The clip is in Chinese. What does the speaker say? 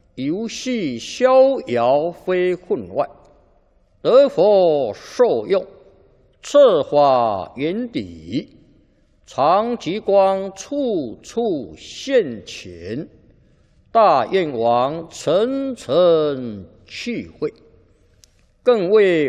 游戏逍遥非分外，得佛受用，策法圆底，常极光处处现前，大愿王层层去会，更为